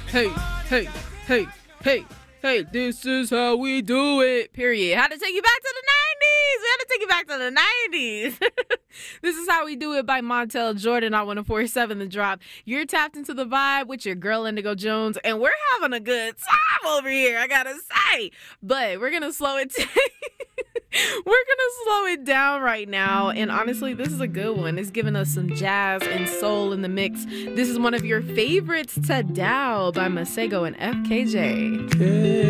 hey, hey, hey, hey, hey, this is how we do it. Period. How to take you back to the 90s. We had to take you back to the 90s. This is how we do it by Montel Jordan on 104.7 The Drop. You're tapped into the vibe with your girl Indigo Jones, and we're having a good time over here, I gotta say. But we're gonna slow it down right now. And honestly, this is a good one. It's giving us some jazz and soul in the mix. This is one of your favorites, Tadao by Masego and FKJ.